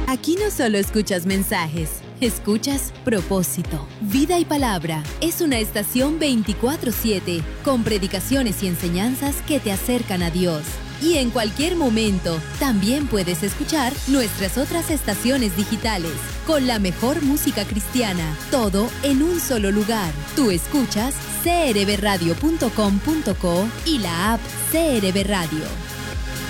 Aquí no solo escuchas mensajes, escuchas propósito. Vida y Palabra es una estación 24/7 con predicaciones y enseñanzas que te acercan a Dios. Y en cualquier momento también puedes escuchar nuestras otras estaciones digitales con la mejor música cristiana, todo en un solo lugar. Tú escuchas crbradio.com.co y la app CRB Radio.